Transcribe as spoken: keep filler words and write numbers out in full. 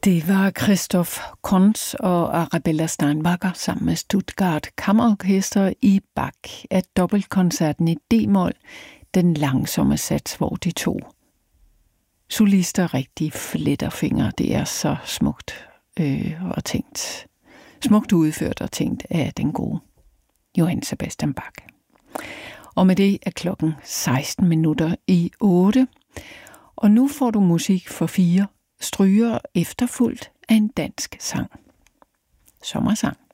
Det var Christoph Konz og Arabella Steinbacher sammen med Stuttgart Kammerorkester i Bach af dobbeltkoncerten i D-mol, den langsomme sats, hvor de to solister rigtig fletter fingre. Det er så smukt øh, og tænkt. Smukt udført og tænkt af den gode Johann Sebastian Bach. Og med det er klokken seksten minutter i otte. Og nu får du musik for fire stryger efterfulgt af en dansk sang. Sommersang.